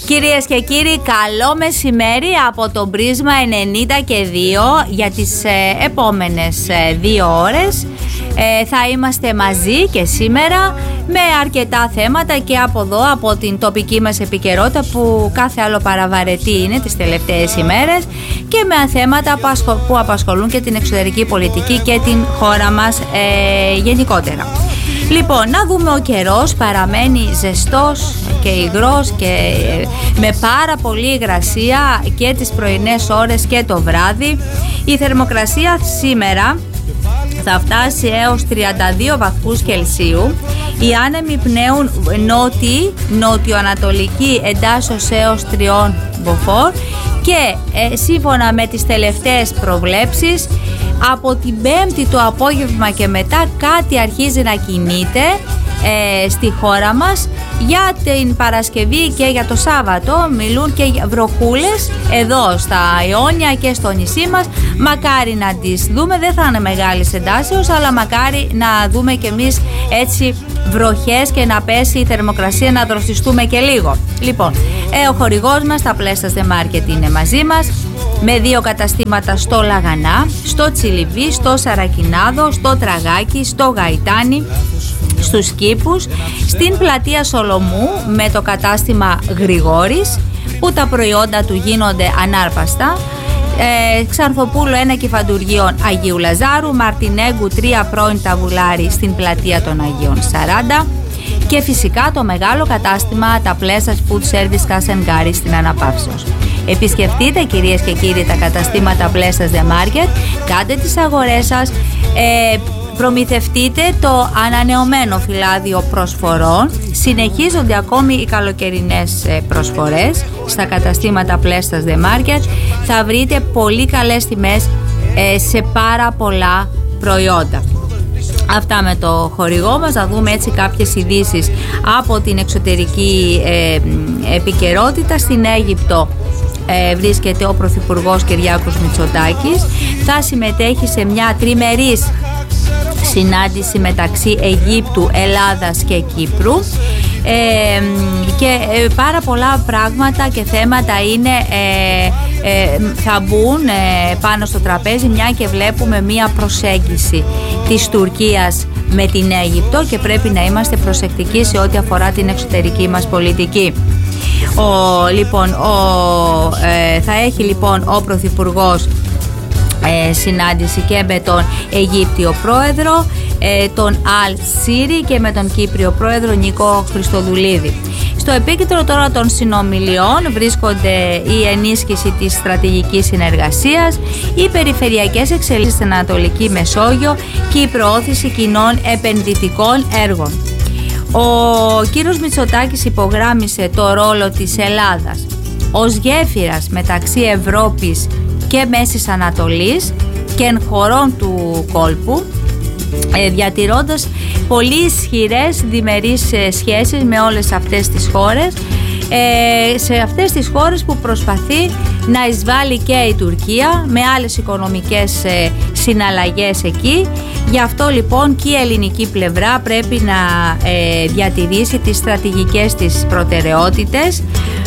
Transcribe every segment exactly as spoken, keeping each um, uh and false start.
Κυρίες και κύριοι, καλό μεσημέρι από το Πρίσμα ενενήντα και δύο για τις ε, επόμενες ε, δύο ώρες. Ε, θα είμαστε μαζί και σήμερα με αρκετά θέματα και από εδώ, από την τοπική μας επικαιρότητα που κάθε άλλο παραβαρετή είναι τις τελευταίες ημέρες, και με θέματα που απασχολούν και την εξωτερική πολιτική και την χώρα μας ε, γενικότερα. Λοιπόν, να δούμε, ο καιρός παραμένει ζεστός και υγρός και με πάρα πολύ υγρασία και τις πρωινές ώρες και το βράδυ. Η θερμοκρασία σήμερα θα φτάσει έως τριάντα δύο βαθμούς Κελσίου. Οι άνεμοι πνέουν νότιοι, νότιο-ανατολική εντάσσεως έως τριών μποφόρ και ε, σύμφωνα με τις τελευταίες προβλέψεις, από την Πέμπτη το απόγευμα και μετά κάτι αρχίζει να κινείται ε, στη χώρα μας. Για την Παρασκευή και για το Σάββατο μιλούν και για βροχούλες εδώ στα Ιόνια και στο νησί μας. Μακάρι να τις δούμε, δεν θα είναι μεγάλης εντάσεως, αλλά μακάρι να δούμε κι εμείς έτσι βροχές και να πέσει η θερμοκρασία, να δροσιστούμε και λίγο. Λοιπόν, ε, ο χορηγός μας, τα Πλέστας The Market, είναι μαζί μας με δύο καταστήματα στο Λαγανά, στο Τσιλιβί, στο Σαρακινάδο, στο Τραγάκι, στο Γαϊτάνι, στους Κήπους, στην πλατεία Σολομού με το κατάστημα Γρηγόρης, που τα προϊόντα του γίνονται ανάρπαστα, ε, Ξανθοπούλου ένα Κηφαντουργίων Αγίου Λαζάρου, Μαρτινέγκου τρία πρώην Ταβουλάρη στην πλατεία των Αγίων σαράντα, και φυσικά το μεγάλο κατάστημα τα Πλέστας Food Service Κασενγκάρη στην Αναπαύσεως. Επισκεφτείτε, κυρίες και κύριοι, τα καταστήματα Πλέστας The Market, κάντε τις αγορές σας, ε, προμηθευτείτε το ανανεωμένο φυλάδιο προσφορών. Συνεχίζονται ακόμη οι καλοκαιρινές προσφορές στα καταστήματα Πλέστας The Market. Θα βρείτε πολύ καλές τιμές ε, σε πάρα πολλά προϊόντα. Αυτά με το χορηγό μας. Να δούμε έτσι κάποιες ειδήσεις από την εξωτερική ε, επικαιρότητα. Στην Αίγυπτο ε, βρίσκεται ο Πρωθυπουργός Κυριάκος Μητσοτάκης. Θα συμμετέχει σε μια τριμερής συνάντηση μεταξύ Αιγύπτου, Ελλάδας και Κύπρου, ε, και ε, πάρα πολλά πράγματα και θέματα είναι, ε, ε, θα μπουν ε, πάνω στο τραπέζι, μια και βλέπουμε μια προσέγγιση της Τουρκίας με την Αίγυπτο και πρέπει να είμαστε προσεκτικοί σε ό,τι αφορά την εξωτερική μας πολιτική. Ο, λοιπόν, ο, ε, θα έχει λοιπόν ο Πρωθυπουργός Ε, συνάντηση και με τον Αιγύπτιο πρόεδρο, ε, τον Αλ Σίρι, και με τον Κύπριο πρόεδρο Νικό Χριστοδουλίδη. Στο επίκεντρο τώρα των συνομιλιών βρίσκονται η ενίσχυση της στρατηγικής συνεργασίας, οι περιφερειακές εξελίξεις στην Ανατολική Μεσόγειο και η προώθηση κοινών επενδυτικών έργων. Ο κύριος Μητσοτάκης υπογράμμισε το ρόλο της Ελλάδας ως γέφυρας μεταξύ Ευρώπης και Μέσης Ανατολής και εν χωρών του κόλπου, ε, διατηρώντας πολύ ισχυρές διμερείς σχέσεις με όλες αυτές τις χώρες, ε, σε αυτές τις χώρες που προσπαθεί να εισβάλλει και η Τουρκία με άλλες οικονομικές ε, συναλλαγές εκεί. Γι' αυτό λοιπόν και η ελληνική πλευρά πρέπει να ε, διατηρήσει τις στρατηγικές της προτεραιότητες,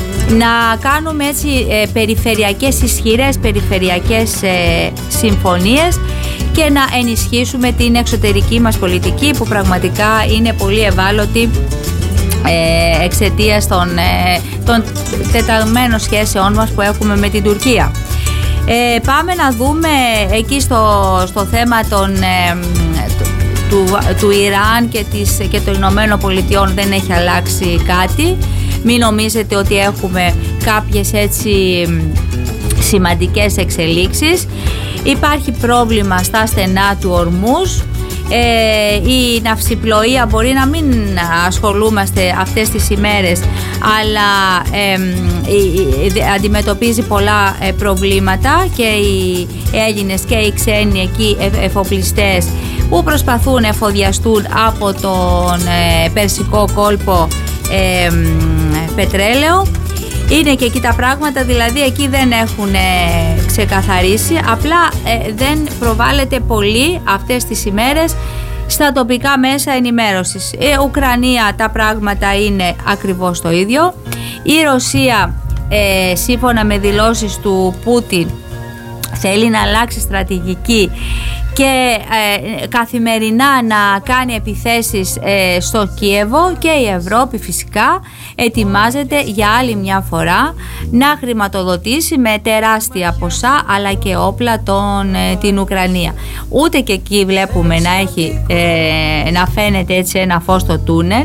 να κάνουμε έτσι ε, περιφερειακές, ισχυρές περιφερειακές ε, συμφωνίες και να ενισχύσουμε την εξωτερική μας πολιτική, που πραγματικά είναι πολύ ευάλωτη ε, εξαιτίας των, ε, των τεταγμένων σχέσεών μας που έχουμε με την Τουρκία. Ε, πάμε να δούμε εκεί στο, στο θέμα των, ε, του, του Ιράν και, της, και των Ηνωμένων Πολιτειών. Δεν έχει αλλάξει κάτι. Μην νομίζετε ότι έχουμε κάποιες έτσι σημαντικές εξελίξεις. Υπάρχει πρόβλημα στα στενά του Ορμούζ. Ε, η ναυσιπλοεία μπορεί να μην ασχολούμαστε αυτές τις ημέρες, αλλά ε, ε, ε, αντιμετωπίζει πολλά ε, προβλήματα, και οι Έλληνες και οι ξένοι εκεί ε, εφοπλιστές που προσπαθούν να εφοδιαστούν από τον ε, Περσικό κόλπο ε, πετρέλαιο. Είναι και εκεί τα πράγματα, δηλαδή εκεί δεν έχουν ε, ξεκαθαρίσει, απλά ε, δεν προβάλλεται πολύ αυτές τις ημέρες στα τοπικά μέσα ενημέρωσης. Η Ουκρανία τα πράγματα είναι ακριβώς το ίδιο. Η Ρωσία, ε, σύμφωνα με δηλώσεις του Πούτιν, θέλει να αλλάξει στρατηγική και ε, καθημερινά να κάνει επιθέσεις ε, στο Κίεβο, και η Ευρώπη φυσικά ετοιμάζεται για άλλη μια φορά να χρηματοδοτήσει με τεράστια ποσά αλλά και όπλα τον, ε, την Ουκρανία. Ούτε και εκεί βλέπουμε να, έχει, ε, να φαίνεται έτσι ένα φως στο τούνελ.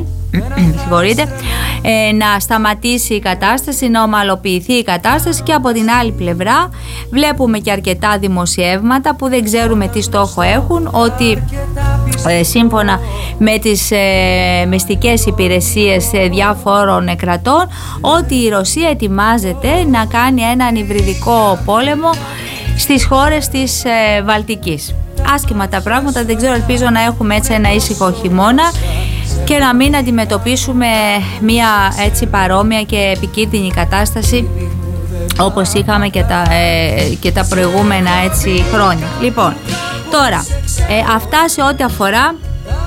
ε, να σταματήσει η κατάσταση, να ομαλοποιηθεί η κατάσταση, και από την άλλη πλευρά βλέπουμε και αρκετά δημοσιεύματα που δεν ξέρουμε τι στόχο έχουν, ότι ε, σύμφωνα με τις ε, μυστικές υπηρεσίες ε, διάφορων κρατών, ότι η Ρωσία ετοιμάζεται να κάνει έναν υβριδικό πόλεμο στις χώρες της ε, Βαλτικής. Άσχημα τα πράγματα, δεν ξέρω, ελπίζω να έχουμε έτσι ένα ήσυχο χειμώνα και να μην αντιμετωπίσουμε μια έτσι παρόμοια και επικίνδυνη κατάσταση όπως είχαμε και τα, ε, και τα προηγούμενα έτσι χρόνια. Λοιπόν, τώρα ε, αυτά σε ό,τι αφορά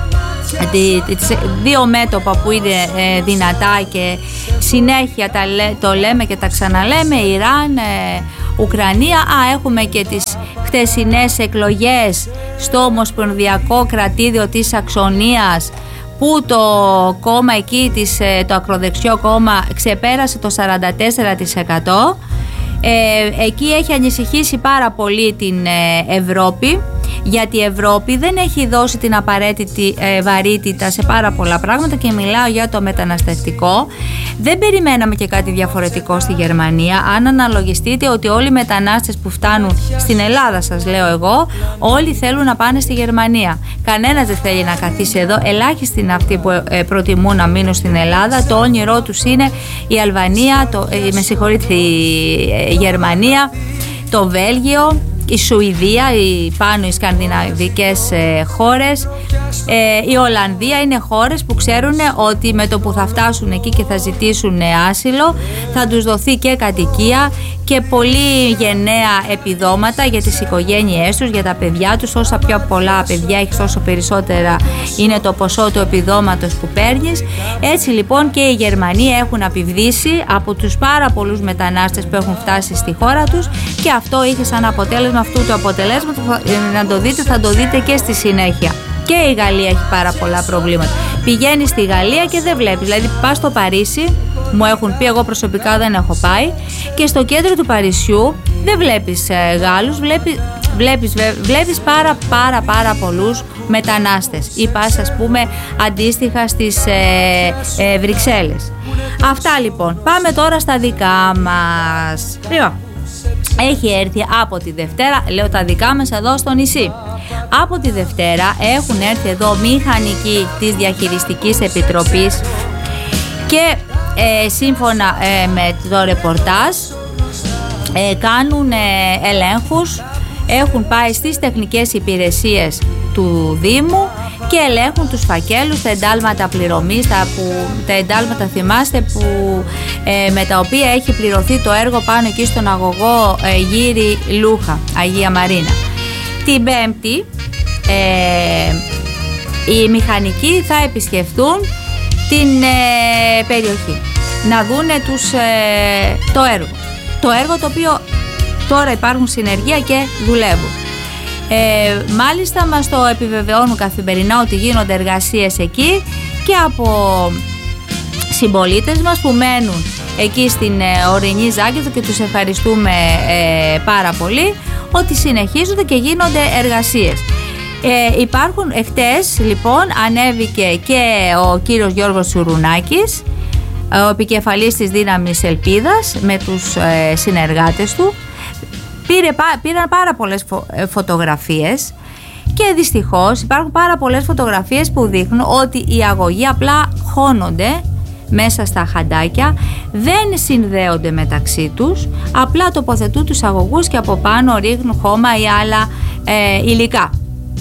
τις δύο μέτωπα που είναι ε, δυνατά και συνέχεια τα, το λέμε και τα ξαναλέμε, Ιράν, ε, Ουκρανία. Α, έχουμε και τις χτεσινές εκλογές στο Ομοσπονδιακό Κρατήδιο της Σαξονίας, που το κόμμα εκεί, το ακροδεξιό κόμμα, ξεπέρασε το σαράντα τέσσερα τοις εκατό. Ε, εκεί έχει ανησυχήσει πάρα πολύ την ε, Ευρώπη, γιατί η Ευρώπη δεν έχει δώσει την απαραίτητη ε, βαρύτητα σε πάρα πολλά πράγματα, και μιλάω για το μεταναστευτικό. Δεν περιμέναμε και κάτι διαφορετικό στη Γερμανία. Αν αναλογιστείτε ότι όλοι οι μετανάστες που φτάνουν στην Ελλάδα, σας λέω εγώ, όλοι θέλουν να πάνε στη Γερμανία. Κανένας δεν θέλει να καθίσει εδώ. Ελάχιστοι είναι αυτοί που ε, προτιμούν να μείνουν στην Ελλάδα. Το όνειρό τους είναι η Αλβανία, το, ε, με συγχωρείτε, η ε, Γερμανία, το Βέλγιο, η Σουηδία, οι πάνω οι σκανδιναβικές ε, χώρες, ε, η Ολλανδία. Είναι χώρες που ξέρουν ότι με το που θα φτάσουν εκεί και θα ζητήσουν άσυλο, θα τους δοθεί και κατοικία και πολύ γενναία επιδόματα για τις οικογένειές τους, για τα παιδιά τους. Όσα πιο πολλά παιδιά έχεις, όσο περισσότερα είναι το ποσό του επιδόματος που παίρνεις. Έτσι λοιπόν και οι Γερμανοί έχουν απειβδίσει από τους πάρα πολλούς μετανάστες που έχουν φτάσει στη χώρα τους, και αυτό είχε σαν αποτέλεσμα, αυτού του αποτελέσματος, να το δείτε, θα το δείτε και στη συνέχεια. Και η Γαλλία έχει πάρα πολλά προβλήματα. Πηγαίνει στη Γαλλία και δεν βλέπεις. Δηλαδή πας στο Παρίσι, μου έχουν πει, εγώ προσωπικά δεν έχω πάει, και στο κέντρο του Παρισιού δεν βλέπεις ε, Γάλλους, βλέπεις, βλέπεις, βλέπεις πάρα πάρα πάρα πολλούς μετανάστες, ή πας ας πούμε αντίστοιχα στις ε, ε, Βρυξέλλες. Αυτά λοιπόν. Πάμε τώρα στα δικά μας. Λοιπόν, έχει έρθει από τη Δευτέρα, λέω τα δικά μας εδώ στο νησί. Από τη Δευτέρα έχουν έρθει εδώ μηχανικοί της Διαχειριστικής Επιτροπής και ε, σύμφωνα ε, με το ρεπορτάζ ε, κάνουν ε, ελέγχους, έχουν πάει στις τεχνικές υπηρεσίες του Δήμου και ελέγχουν τους φακέλους, τα εντάλματα πληρωμής, τα, που, τα εντάλματα θυμάστε που, ε, με τα οποία έχει πληρωθεί το έργο πάνω εκεί στον αγωγό ε, Γύρι Λούχα, Αγία Μαρίνα. Την Πέμπτη ε, οι μηχανικοί θα επισκεφτούν την ε, περιοχή να δούνε τους, ε, το έργο. Το έργο το οποίο τώρα υπάρχουν συνεργεία και δουλεύουν. Ε, μάλιστα μας το επιβεβαιώνουν καθημερινά ότι γίνονται εργασίες εκεί και από συμπολίτες μας που μένουν εκεί στην ε, ορεινή Ζάκυνθο, και τους ευχαριστούμε ε, πάρα πολύ, ότι συνεχίζονται και γίνονται εργασίες. Ε, υπάρχουν εχτες λοιπόν, ανέβηκε και ο κύριος Γιώργος Τσουρουνάκης, ο επικεφαλής της Δύναμης Ελπίδας, με τους ε, συνεργάτες του. Πήρε, πήραν πάρα πολλές φω, φωτογραφίες και δυστυχώς υπάρχουν πάρα πολλές φωτογραφίες που δείχνουν ότι οι αγωγοί απλά χώνονται μέσα στα χαντάκια, δεν συνδέονται μεταξύ τους, απλά τοποθετούν τους αγωγούς και από πάνω ρίχνουν χώμα ή άλλα ε, υλικά.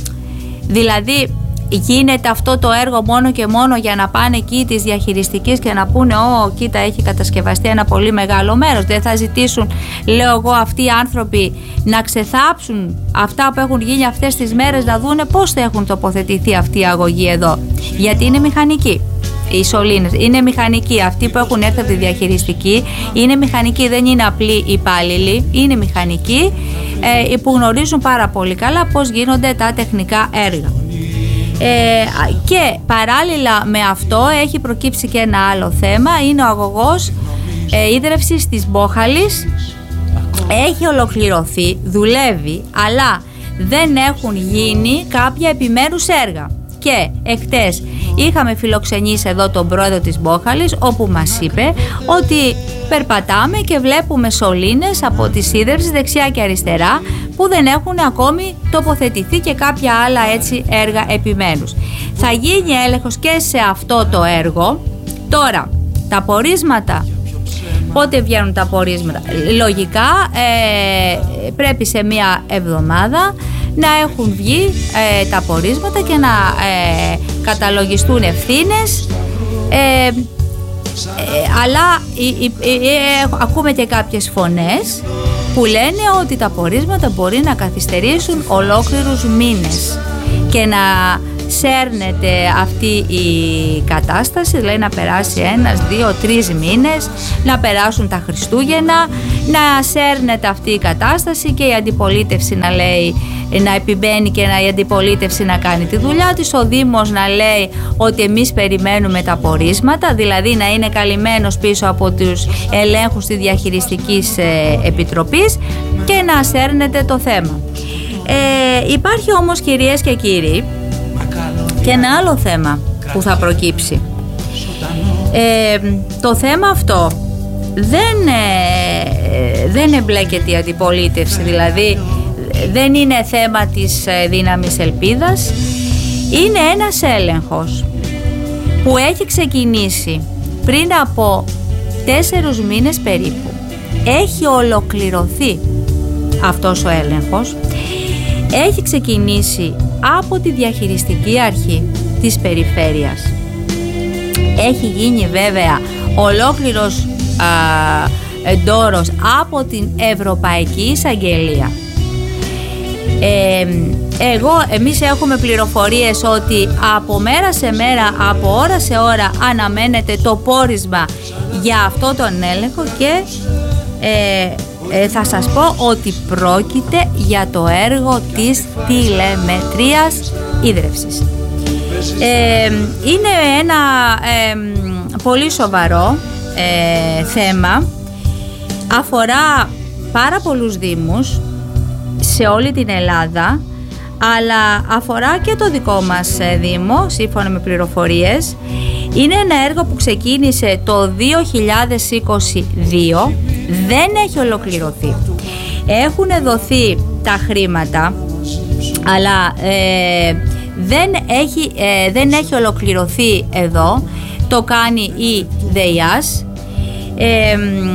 Δηλαδή γίνεται αυτό το έργο μόνο και μόνο για να πάνε εκεί τις διαχειριστικές και να πούνε «Ω, κοίτα, έχει κατασκευαστεί ένα πολύ μεγάλο μέρος». Δεν θα ζητήσουν, λέω εγώ, αυτοί οι άνθρωποι να ξεθάψουν αυτά που έχουν γίνει αυτές τις μέρες, να δούνε πώς θα έχουν τοποθετηθεί αυτοί οι αγωγοί εδώ, γιατί είναι μηχανικοί. οι σωλήνες. Είναι μηχανικοί, αυτοί που έχουν έρθει από τη διαχειριστική είναι μηχανικοί, δεν είναι απλοί υπάλληλοι, είναι μηχανικοί ε, που γνωρίζουν πάρα πολύ καλά πώς γίνονται τα τεχνικά έργα. Ε, και παράλληλα με αυτό έχει προκύψει και ένα άλλο θέμα, είναι ο αγωγός ε, ίδρευσης της Μπόχαλης. Έχει ολοκληρωθεί, δουλεύει, αλλά δεν έχουν γίνει κάποια επιμέρους έργα. Και εχτες είχαμε φιλοξενήσει εδώ τον πρόεδρο της Μπόχαλης, όπου μας είπε ότι περπατάμε και βλέπουμε σωλήνες από τη σίδερψη δεξιά και αριστερά που δεν έχουν ακόμη τοποθετηθεί και κάποια άλλα έτσι έργα επιμέρους. Θα γίνει έλεγχος και σε αυτό το έργο. Τώρα, τα πορίσματα, πότε βγαίνουν τα πορίσματα? Λογικά ε, πρέπει σε μία εβδομάδα να έχουν βγει ε, τα πορίσματα και να ε, καταλογιστούν ευθύνες, ε, ε, αλλά ε, ε, ε, ακούμε και κάποιες φωνές που λένε ότι τα πορίσματα μπορεί να καθυστερήσουν ολόκληρους μήνες και να σέρνεται αυτή η κατάσταση, δηλαδή να περάσει ένας, δύο, τρεις μήνες, να περάσουν τα Χριστούγεννα, να σέρνεται αυτή η κατάσταση και η αντιπολίτευση να λέει, να επιμπαίνει και να, η αντιπολίτευση να κάνει τη δουλειά της, ο Δήμος να λέει ότι εμείς περιμένουμε τα πορίσματα, δηλαδή να είναι καλυμμένος πίσω από τους ελέγχους της Διαχειριστικής ε, Επιτροπής και να σέρνεται το θέμα. Ε, υπάρχει όμως, κυρίες και κύριοι, και ένα άλλο θέμα που θα προκύψει. Ε, το θέμα αυτό δεν, ε, δεν εμπλέκεται η αντιπολίτευση, δηλαδή δεν είναι θέμα της δύναμης ελπίδας, είναι ένας έλεγχος που έχει ξεκινήσει πριν από τέσσερους μήνες περίπου. Έχει ολοκληρωθεί αυτός ο έλεγχος, έχει ξεκινήσει από τη διαχειριστική αρχή της περιφέρειας. Έχει γίνει βέβαια ολόκληρος α, ντόρος από την Ευρωπαϊκή Εισαγγελία. Ε, εγώ, εμείς έχουμε πληροφορίες ότι από μέρα σε μέρα, από ώρα σε ώρα αναμένεται το πόρισμα για αυτό τον έλεγχο και ε, ε, θα σας πω ότι πρόκειται για το έργο της τηλεμετρίας ίδρευσης. Ε, είναι ένα ε, πολύ σοβαρό ε, θέμα, αφορά πάρα πολλούς δήμους σε όλη την Ελλάδα, αλλά αφορά και το δικό μας Δήμο, σύμφωνα με πληροφορίες. Είναι ένα έργο που ξεκίνησε το δύο χιλιάδες είκοσι δύο, δεν έχει ολοκληρωθεί. Έχουν δοθεί τα χρήματα, αλλά ε, δεν, έχει, ε, δεν έχει ολοκληρωθεί εδώ. Το κάνει η ΔΕΙΑΣ. Ε,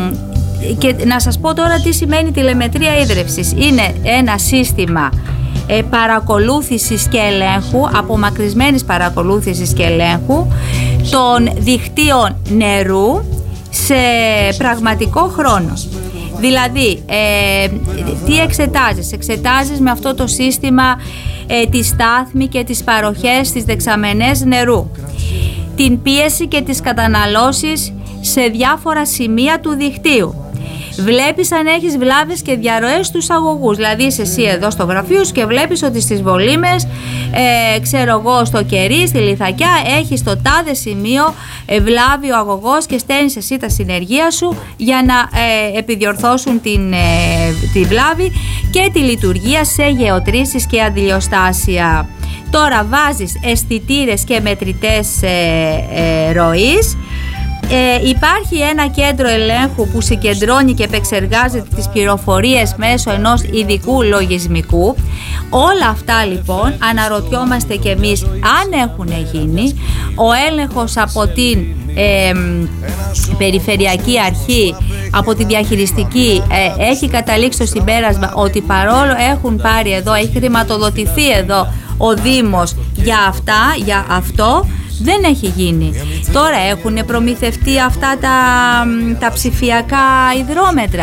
και να σας πω τώρα τι σημαίνει τηλεμετρία ίδρευσης. Είναι ένα σύστημα ε, παρακολούθησης και ελέγχου, απομακρυσμένης παρακολούθησης και ελέγχου των δικτύων νερού σε πραγματικό χρόνο. Δηλαδή, ε, τι εξετάζεις? Εξετάζεις με αυτό το σύστημα ε, τη στάθμη και τις παροχές, τις δεξαμενές νερού, την πίεση και τις καταναλώσεις σε διάφορα σημεία του δικτύου. Βλέπεις αν έχεις βλάβες και διαρροές στους αγωγούς. Δηλαδή είσαι εσύ εδώ στο γραφείο σου και βλέπεις ότι στις Βολήμες, ε, ξέρω εγώ στο Κερί, στη Λιθακιά, έχεις το τάδε σημείο ε, βλάβει ο αγωγός και στέλνεις εσύ τα συνεργεία σου για να ε, επιδιορθώσουν την, ε, τη βλάβη και τη λειτουργία σε γεωτρήσεις και αντιλιοστάσια. Τώρα βάζεις αισθητήρες και μετρητές ε, ε, ροής. Ε, υπάρχει ένα κέντρο ελέγχου που συγκεντρώνει και επεξεργάζεται τις πληροφορίες μέσω ενός ειδικού λογισμικού. Όλα αυτά λοιπόν αναρωτιόμαστε κι εμείς αν έχουν γίνει. Ο έλεγχος από την ε, Περιφερειακή Αρχή, από τη Διαχειριστική ε, έχει καταλήξει στο συμπέρασμα ότι παρόλο έχουν πάρει εδώ, έχει χρηματοδοτηθεί εδώ ο Δήμος για αυτά, για αυτό, δεν έχει γίνει. Τώρα έχουν προμηθευτεί αυτά τα, τα ψηφιακά υδρόμετρα.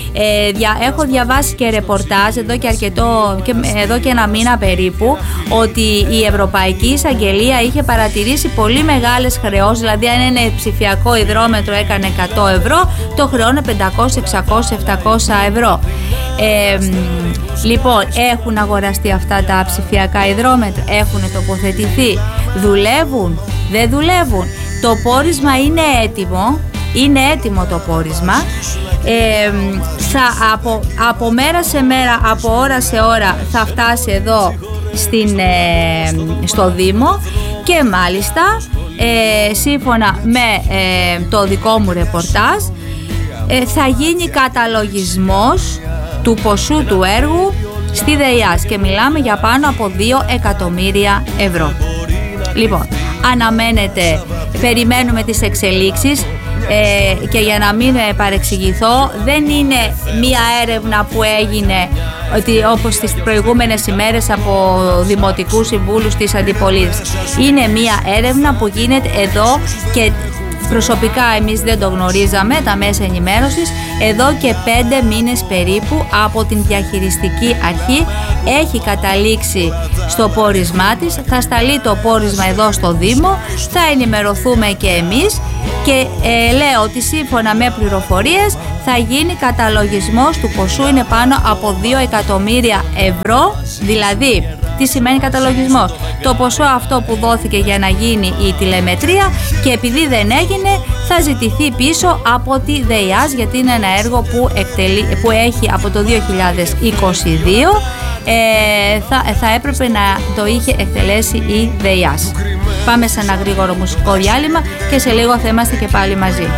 Ε, δια, έχω διαβάσει και ρεπορτάζ εδώ και αρκετό, και, εδώ και ένα μήνα περίπου, ότι η Ευρωπαϊκή Εισαγγελία είχε παρατηρήσει πολύ μεγάλες χρεώσεις, δηλαδή αν είναι ψηφιακό υδρόμετρο έκανε εκατό ευρώ, το χρεώνε πεντακόσια, εξακόσια, επτακόσια ευρώ. Ε, λοιπόν, έχουν αγοραστεί αυτά τα ψηφιακά υδρόμετρα, έχουν τοποθετηθεί, δουλεύουν, δεν δουλεύουν? Το πόρισμα είναι έτοιμο, είναι έτοιμο το πόρισμα. Ε, θα, από, από μέρα σε μέρα, από ώρα σε ώρα θα φτάσει εδώ στην, ε, στο Δήμο και μάλιστα ε, σύμφωνα με ε, το δικό μου ρεπορτάζ ε, θα γίνει καταλογισμός του ποσού του έργου στη ΔΕΙΑΣ και μιλάμε για πάνω από δύο εκατομμύρια ευρώ. Λοιπόν, αναμένεται, περιμένουμε τις εξελίξεις ε, και για να μην παρεξηγηθώ, δεν είναι μία έρευνα που έγινε ότι όπως τις προηγούμενες ημέρες από δημοτικούς συμβούλους της αντιπολίτευσης. Είναι μία έρευνα που γίνεται εδώ και προσωπικά εμείς δεν το γνωρίζαμε, τα μέσα ενημέρωσης, εδώ και πέντε μήνες περίπου από την διαχειριστική αρχή έχει καταλήξει στο πόρισμά της, θα σταλεί το πόρισμα εδώ στο Δήμο, θα ενημερωθούμε και εμείς και ε, λέω ότι σύμφωνα με πληροφορίες θα γίνει καταλογισμός του ποσού, είναι πάνω από δύο εκατομμύρια ευρώ, δηλαδή τι σημαίνει καταλογισμός? Το ποσό αυτό που δόθηκε για να γίνει η τηλεμετρία και επειδή δεν έγινε θα ζητηθεί πίσω από τη ΔΕΙΑΣ, γιατί είναι ένα έργο που, εκτελεί, που έχει από το δύο χιλιάδες είκοσι δύο, ε, θα, θα έπρεπε να το είχε εκτελέσει η ΔΕΙΑΣ. Πάμε σε ένα γρήγορο μουσικό διάλειμμα και σε λίγο θα είμαστε και πάλι μαζί.